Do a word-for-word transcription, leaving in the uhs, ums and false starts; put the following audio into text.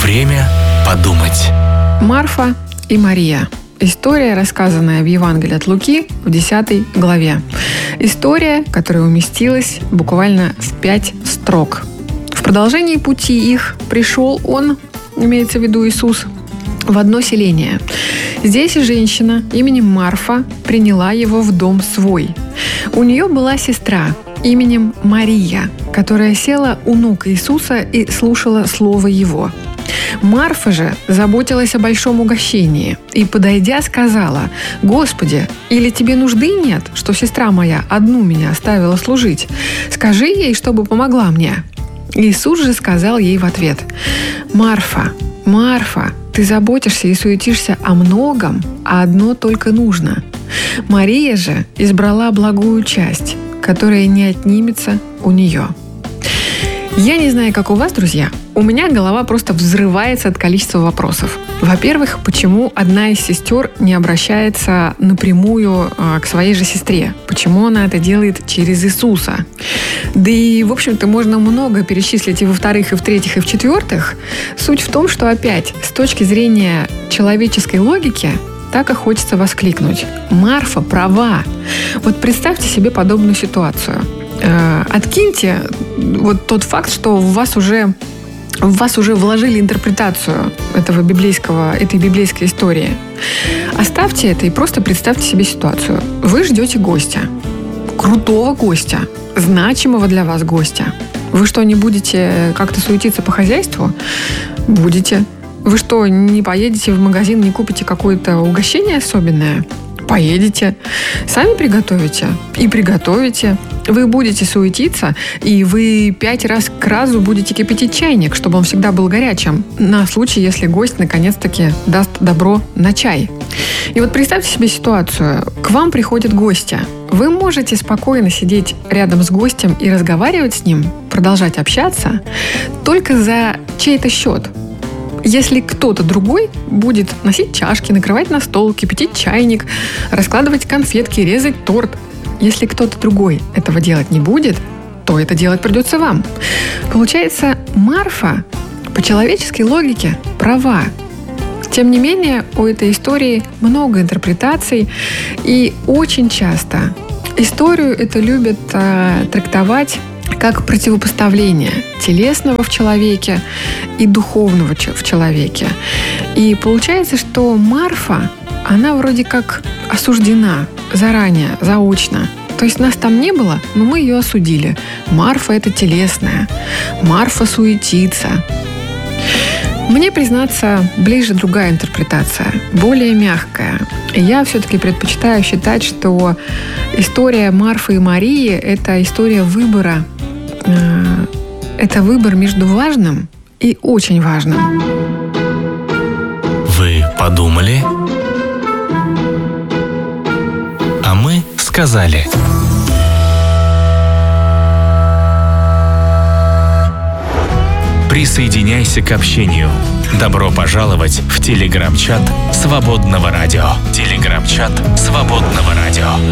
Время подумать. Марфа и Мария. История, рассказанная в Евангелии от Луки в десятой главе. История, которая уместилась буквально в пять строк. В продолжении пути их пришел он, имеется в виду Иисус, в одно селение. Здесь женщина именем Марфа приняла его в дом свой. У нее была сестра именем Мария, которая села у ног Иисуса и слушала слово его. Марфа же заботилась о большом угощении и, подойдя, сказала: «Господи, или тебе нужды нет, что сестра моя одну меня оставила служить? Скажи ей, чтобы помогла мне». Иисус же сказал ей в ответ: «Марфа, Марфа, ты заботишься и суетишься о многом, а одно только нужно. Мария же избрала благую часть, которая не отнимется у нее». Я не знаю, как у вас, друзья, у меня голова просто взрывается от количества вопросов. Во-первых, почему одна из сестер не обращается напрямую э, к своей же сестре? Почему она это делает через Иисуса? Да и, в общем-то, можно много перечислить и во-вторых, и в-третьих, и в-четвертых. Суть в том, что опять, с точки зрения человеческой логики, так и хочется воскликнуть: Марфа права. Вот представьте себе подобную ситуацию. Э, откиньте вот тот факт, что в вас уже в вас уже вложили интерпретацию этого библейского, этой библейской истории. Оставьте это и просто представьте себе ситуацию. Вы ждете гостя, крутого гостя, значимого для вас гостя. Вы что, не будете как-то суетиться по хозяйству? Будете. Вы что, не поедете в магазин, не купите какое-то угощение особенное? Поедете. Сами приготовите и приготовите. Вы будете суетиться, и вы пять раз к разу будете кипятить чайник, чтобы он всегда был горячим, на случай, если гость наконец-таки даст добро на чай. И вот представьте себе ситуацию. К вам приходят гости. Вы можете спокойно сидеть рядом с гостем и разговаривать с ним, продолжать общаться, только за чей-то счет. Если кто-то другой будет носить чашки, накрывать на стол, кипятить чайник, раскладывать конфетки, резать торт, если кто-то другой этого делать не будет, то это делать придется вам. Получается, Марфа по человеческой логике права. Тем не менее, у этой истории много интерпретаций, и очень часто историю это любят э, трактовать как противопоставление телесного в человеке и духовного в человеке. И получается, что Марфа, она вроде как осуждена заранее, заочно. То есть нас там не было, но мы ее осудили. Марфа – это телесная. Марфа суетится. Мне, признаться, ближе другая интерпретация, более мягкая. Я все-таки предпочитаю считать, что история Марфы и Марии – это история выбора. Это выбор между важным и очень важным. Вы подумали? А мы сказали. Присоединяйся к общению. Добро пожаловать в телеграм-чат Свободного радио. Телеграм-чат Свободного радио.